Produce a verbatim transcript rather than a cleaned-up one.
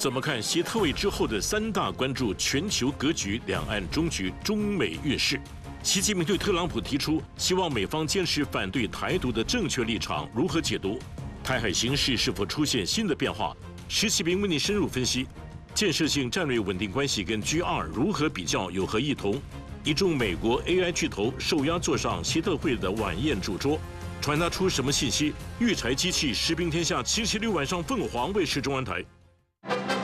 怎么看习特委之后的三大关注：全球格局、两岸终局、中美运势？习近平对特朗普提出希望美方坚持反对台独的正确立场，如何解读？台海形势是否出现新的变化？石启平为您深入分析。建设性战略稳定关系跟 G 二如何比较，有何异同？一众美国 A I 巨头受压坐上习特会的晚宴主桌，传达出什么信息？育才机器食兵天下，星期六晚上凤凰卫视中文台。